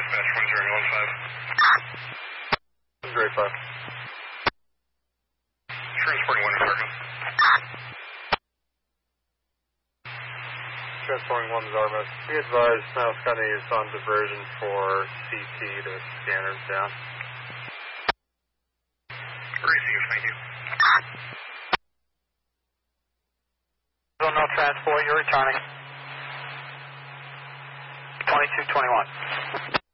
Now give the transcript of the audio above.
Dispatch 1015. 085. Transporting 1 Zarma. Transporting 1 Zarma. Be advised, Miles County is on diversion for CT to scanners down. Receive, thank you. No transport, you're returning. 2221.